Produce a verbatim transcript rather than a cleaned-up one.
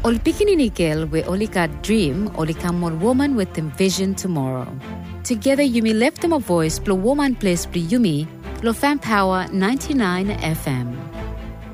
Ol pikinini girl we only got dream, only come one woman with them vision tomorrow. Together Yumi left them a voice, blow woman place, blow Yumi, blow fan power ninety-nine F M.